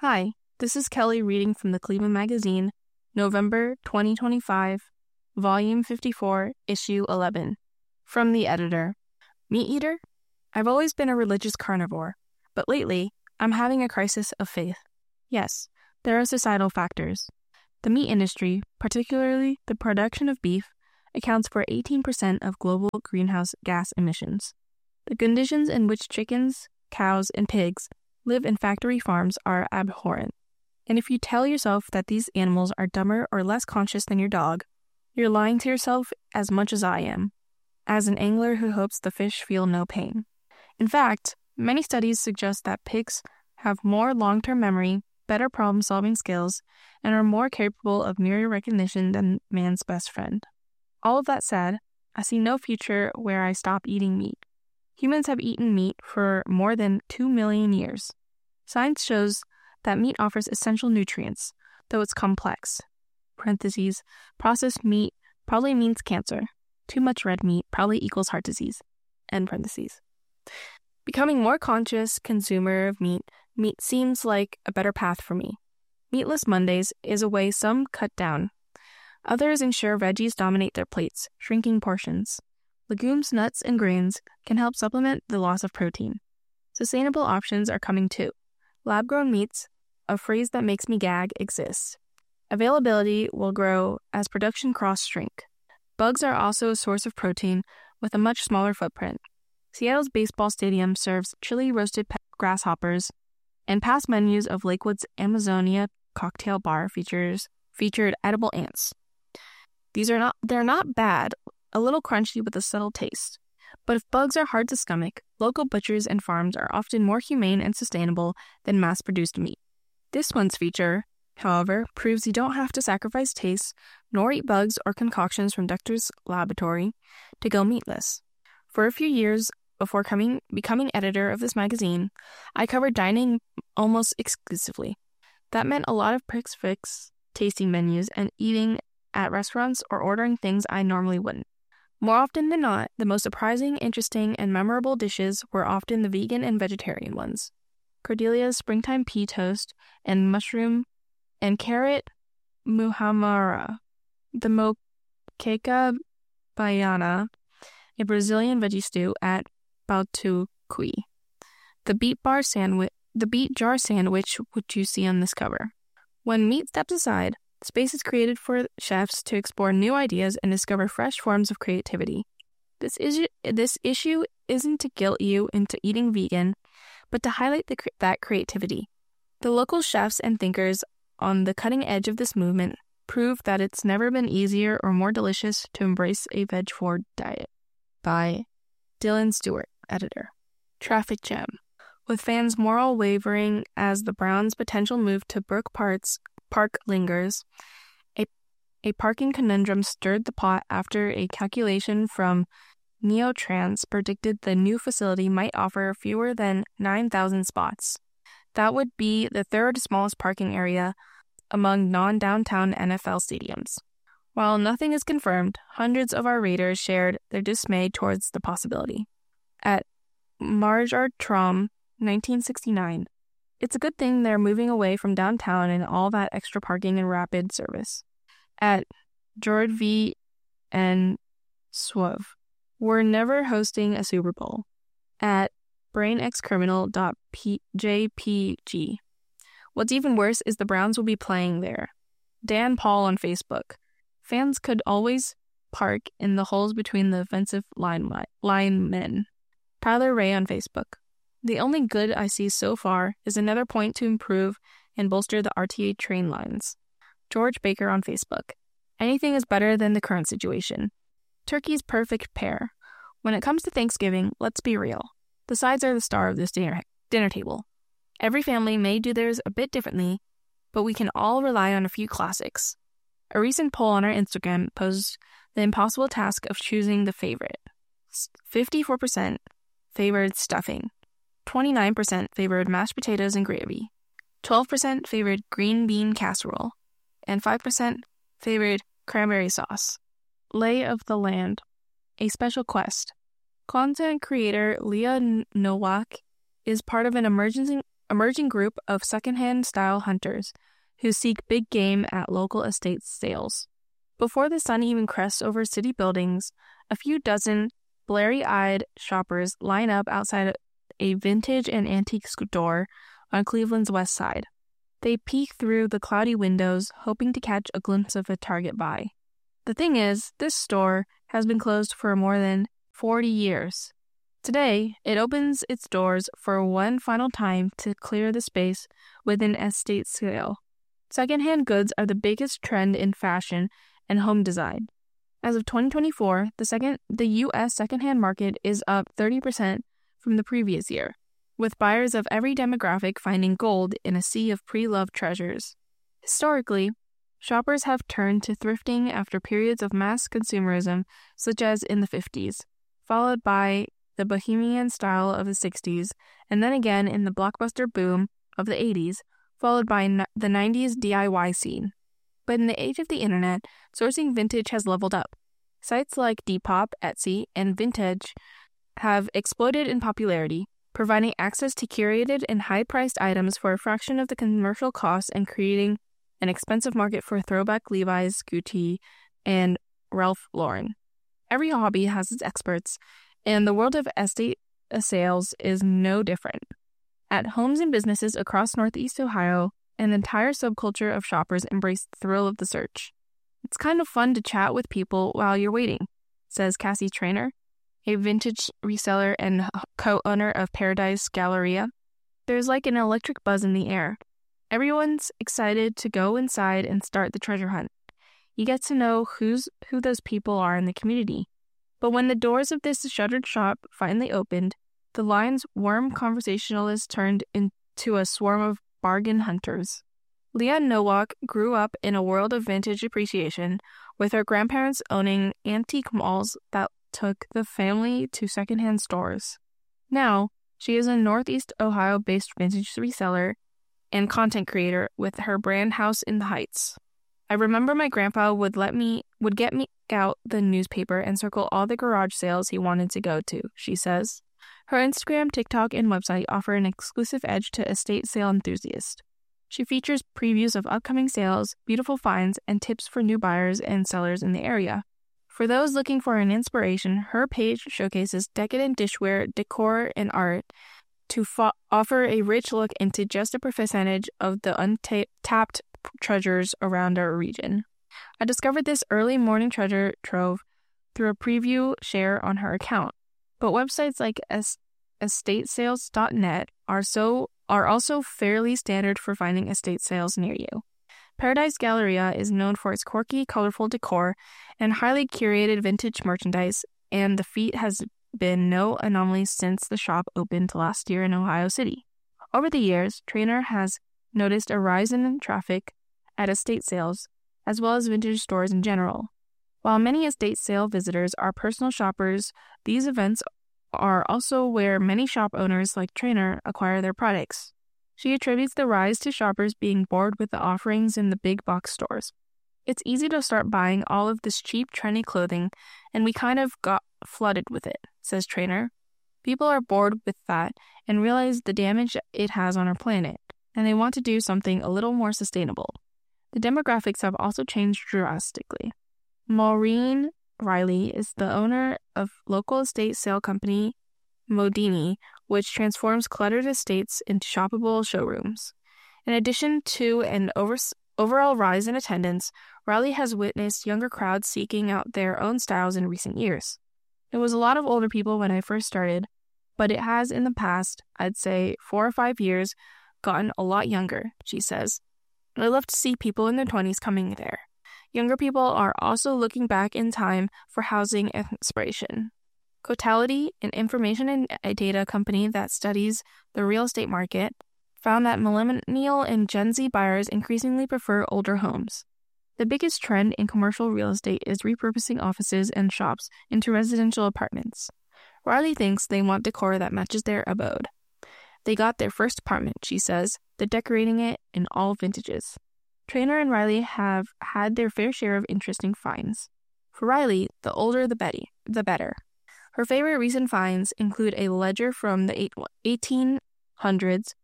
Hi, this is Kelly reading from the Cleveland Magazine, November 2025, Volume 54, Issue 11. From the editor. Meat eater? I've always been a religious carnivore, but lately, I'm having a crisis of faith. Yes, there are societal factors. The meat industry, particularly the production of beef, accounts for 18% of global greenhouse gas emissions. The conditions in which chickens, cows, and pigs live in factory farms are abhorrent. And if you tell yourself that these animals are dumber or less conscious than your dog, you're lying to yourself as much as I am, as an angler who hopes the fish feel no pain. In fact, many studies suggest that pigs have more long-term memory, better problem-solving skills, and are more capable of mirror recognition than man's best friend. All of that said, I see no future where I stop eating meat. Humans have eaten meat for more than 2 million years. Science shows that meat offers essential nutrients, though it's complex. Parentheses, processed meat probably means cancer. Too much red meat probably equals heart disease. End parentheses. Becoming more conscious consumer of meat seems like a better path for me. Meatless Mondays is a way some cut down. Others ensure veggies dominate their plates, shrinking portions. Legumes, nuts, and grains can help supplement the loss of protein. Sustainable options are coming too. Lab-grown meats, a phrase that makes me gag, exists. Availability will grow as production costs shrink. Bugs are also a source of protein with a much smaller footprint. Seattle's baseball stadium serves chili roasted grasshoppers, and past menus of Lakewood's Amazonia cocktail bar featured edible ants. They're not bad, a little crunchy with a subtle taste. But if bugs are hard to stomach, local butchers and farms are often more humane and sustainable than mass-produced meat. This one's feature, however, proves you don't have to sacrifice taste nor eat bugs or concoctions from Dexter's laboratory to go meatless. For a few years before becoming editor of this magazine, I covered dining almost exclusively. That meant a lot of prix-fixe tasting menus and eating at restaurants or ordering things I normally wouldn't. More often than not, the most surprising, interesting, and memorable dishes were often the vegan and vegetarian ones. Cordelia's springtime pea toast and mushroom and carrot muhamara, the moqueca baiana, a Brazilian veggie stew at Bautuqui, the beet jar sandwich which you see on this cover. When meat steps aside, space is created for chefs to explore new ideas and discover fresh forms of creativity. This issue isn't to guilt you into eating vegan, but to highlight that creativity. The local chefs and thinkers on the cutting edge of this movement prove that it's never been easier or more delicious to embrace a veg-forward diet. By Dylan Stewart, editor. Traffic jam. With fans' moral wavering as the Browns' potential move to Brook Park lingers, a parking conundrum stirred the pot after a calculation from Neotrans predicted the new facility might offer fewer than 9,000 spots. That would be the third smallest parking area among non-downtown NFL stadiums. While nothing is confirmed, hundreds of our readers shared their dismay towards the possibility. At Marjartrom, 1969, it's a good thing they're moving away from downtown and all that extra parking and rapid service. At Jord V. and Swov, we're never hosting a Super Bowl. At brainxcriminal.jpg, what's even worse is the Browns will be playing there. Dan Paul on Facebook, fans could always park in the holes between the offensive linemen. Tyler Ray on Facebook, the only good I see so far is another point to improve and bolster the RTA train lines. George Baker on Facebook. Anything is better than the current situation. Turkey's perfect pair. When it comes to Thanksgiving, let's be real. The sides are the star of this dinner table. Every family may do theirs a bit differently, but we can all rely on a few classics. A recent poll on our Instagram posed the impossible task of choosing the favorite. 54% favored stuffing. 29% favored mashed potatoes and gravy, 12% favored green bean casserole, and 5% favored cranberry sauce. Lay of the Land, a special quest. Content creator Leah Nowak is part of an emerging group of secondhand style hunters who seek big game at local estate sales. Before the sun even crests over city buildings, a few dozen blurry-eyed shoppers line up outside a vintage and antique store on Cleveland's west side. They peek through the cloudy windows, hoping to catch a glimpse of a Target buy. The thing is, this store has been closed for more than 40 years. Today, it opens its doors for one final time to clear the space with an estate sale. Secondhand goods are the biggest trend in fashion and home design. As of 2024, the U.S. secondhand market is up 30% from the previous year, with buyers of every demographic finding gold in a sea of pre-loved treasures. Historically, shoppers have turned to thrifting after periods of mass consumerism, such as in the 50s, followed by the bohemian style of the 60s, and then again in the blockbuster boom of the 80s, followed by the 90s DIY scene. But in the age of the internet, sourcing vintage has leveled up. Sites like Depop, Etsy, and Vintage have exploded in popularity, providing access to curated and high-priced items for a fraction of the commercial costs and creating an expensive market for throwback Levi's, Gucci, and Ralph Lauren. Every hobby has its experts, and the world of estate sales is no different. At homes and businesses across Northeast Ohio, an entire subculture of shoppers embrace the thrill of the search. It's kind of fun to chat with people while you're waiting, says Cassie Trainer, a vintage reseller and co-owner of Paradise Galleria. There's like an electric buzz in the air. Everyone's excited to go inside and start the treasure hunt. You get to know who those people are in the community. But when the doors of this shuttered shop finally opened, the line's warm conversationalist turned into a swarm of bargain hunters. Leah Nowak grew up in a world of vintage appreciation, with her grandparents owning antique malls that took the family to secondhand stores. Now, she is a Northeast Ohio-based vintage reseller and content creator with her brand House in the Heights. I remember my grandpa would get me out the newspaper and circle all the garage sales he wanted to go to, she says. Her Instagram, TikTok, and website offer an exclusive edge to estate sale enthusiasts. She features previews of upcoming sales, beautiful finds, and tips for new buyers and sellers in the area. For those looking for an inspiration, her page showcases decadent dishware, decor, and art to offer a rich look into just a percentage of the untapped treasures around our region. I discovered this early morning treasure trove through a preview share on her account, but websites like estatesales.net are also fairly standard for finding estate sales near you. Paradise Galleria is known for its quirky, colorful decor and highly curated vintage merchandise, and the feat has been no anomaly since the shop opened last year in Ohio City. Over the years, Trainer has noticed a rise in traffic at estate sales, as well as vintage stores in general. While many estate sale visitors are personal shoppers, these events are also where many shop owners like Trainer acquire their products. She attributes the rise to shoppers being bored with the offerings in the big box stores. It's easy to start buying all of this cheap, trendy clothing, and we kind of got flooded with it, says Trainer. People are bored with that and realize the damage it has on our planet, and they want to do something a little more sustainable. The demographics have also changed drastically. Maureen Riley is the owner of local estate sale company Modini, which transforms cluttered estates into shoppable showrooms. In addition to an overall rise in attendance, Riley has witnessed younger crowds seeking out their own styles in recent years. It was a lot of older people when I first started, but it has in the past, I'd say 4 or 5 years, gotten a lot younger, she says. I love to see people in their 20s coming there. Younger people are also looking back in time for housing and inspiration. Cotality, an information and data company that studies the real estate market, found that millennial and Gen Z buyers increasingly prefer older homes. The biggest trend in commercial real estate is repurposing offices and shops into residential apartments. Riley thinks they want decor that matches their abode. They got their first apartment, she says. They're decorating it in all vintages. Trainer and Riley have had their fair share of interesting finds. For Riley, the older the better. Her favorite recent finds include a ledger from the 1800s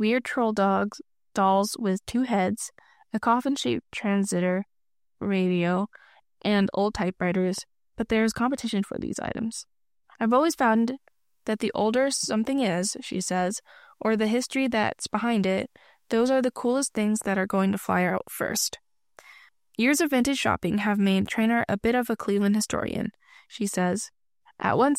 weird troll dolls with 2 heads, a coffin-shaped transitor radio, and old typewriters, but there's competition for these items. I've always found that the older something is, she says, or the history that's behind it, those are the coolest things that are going to fly out first. Years of vintage shopping have made Traynor a bit of a Cleveland historian, she says. At one